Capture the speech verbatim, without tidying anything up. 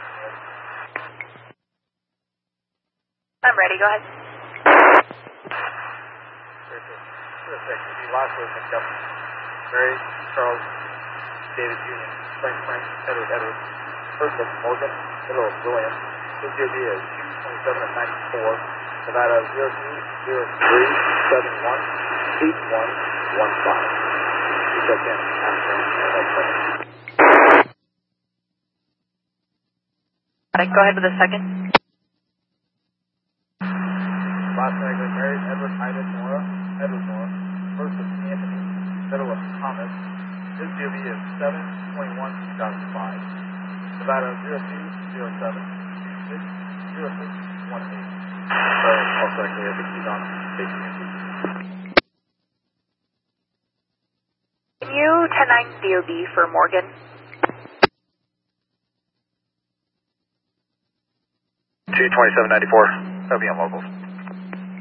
I'm ready, go ahead. Last was picked up. Mary, Charles, David Junior, Frank, Frank, Edward, Edward. First was Morgan, middle was William. His D O B is two twenty-seven and ninety-four. Nevada zero two zero three seven one eight one one five. You check in. Go ahead with the second. Last name was Mary, Edward, Ida, Nora, Edward, Nora. First was Anthony, middle was Thomas. His D O B is seven twenty-one two thousand five. Nevada zero two zero seven two six zero six one eight. So, most likely, I think he's on station. Can you ten nine D O B for Morgan? two twenty-seven ninety-four. That'll be on locals.